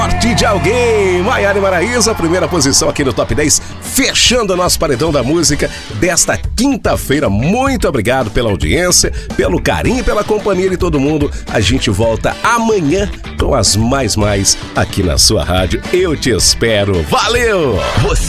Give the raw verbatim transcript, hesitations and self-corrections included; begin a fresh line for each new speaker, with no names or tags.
Sorte de Alguém. Maiara e Maraísa, primeira posição aqui no Top dez, fechando o nosso paredão da música desta quinta-feira. Muito obrigado pela audiência, pelo carinho e pela companhia de todo mundo. A gente volta amanhã com as mais mais aqui na sua rádio. Eu te espero. Valeu! Você